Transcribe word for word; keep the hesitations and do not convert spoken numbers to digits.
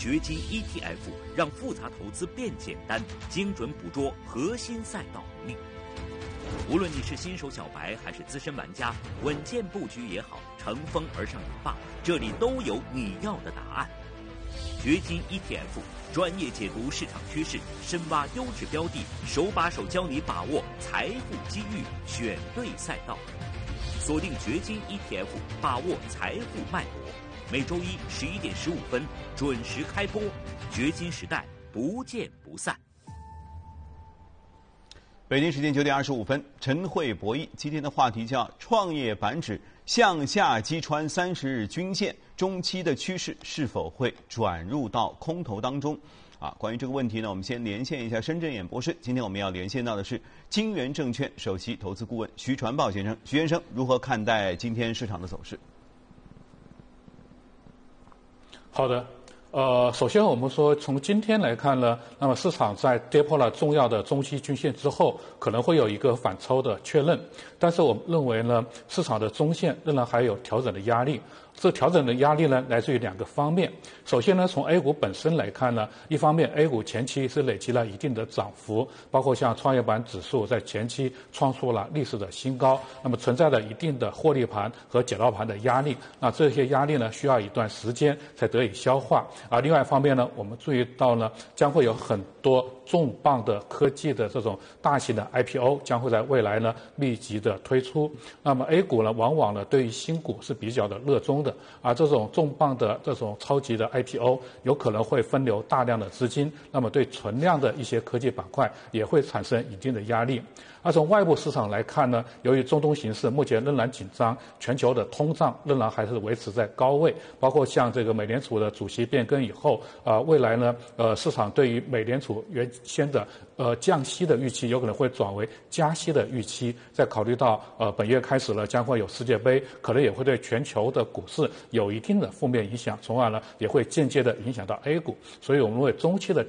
掘金 E T F 让复杂投资变简单，精准捕捉核心赛道红利。无论你是新手小白还是资深玩家，稳健布局也好，乘风而上也罢，这里都有你要的答案。掘金 E T F 专业解读市场趋势，深挖优质标的，手把手教你把握财富机遇，选对赛道。锁定掘金 E T F， 把握财富脉搏。每周一十一点十五分准时开播，掘金时代不见不散。 北京时间九点二十五分，晨会博弈，今天的话题叫创业板指向下击穿三十日均线，中期的趋势是否会转入到空头当中？啊，关于这个问题呢，我们先连线一下申正衍博士。今天我们要连线到的是金源证券首席投资顾问徐传宝先生。徐先生，如何看待今天市场的走势？ 好的。呃，首先我们说，从今天来看呢，那么市场在跌破了重要的中期均线之后，可能会有一个反抽的确认，但是我们认为呢，市场的中线仍然还有调整的压力。这调整的压力呢，来自于两个方面。首先呢，从 A 股本身来看呢，一方面 A 股前期是累积了一定的涨幅，包括像创业板指数在前期创出了历史的新高，那么存在着一定的获利盘和解套盘的压力。那这些压力呢，需要一段时间才得以消化。而另外一方面呢，我们注意到呢，将会有很多重磅的科技的这种大型的 I P O 将会在未来呢密集的推出。那么 A 股呢，往往呢对于新股是比较的热衷的，而这种重磅的这种超级的 I P O 有可能会分流大量的资金，那么对存量的一些科技板块也会产生一定的压力。而从外部市场来看呢，由于中东形势目前仍然紧张，全球的通胀仍然还是维持在高位，包括像这个美联储的主席变更以后，啊、呃，未来呢，呃，市场对于美联储原先的呃降息的预期有可能会转为加息的预期。再考虑到呃本月开始了将会有世界杯，可能也会对全球的股市有一定的负面影响，从而呢也会间接的影响到 A 股。所以我们认为中期的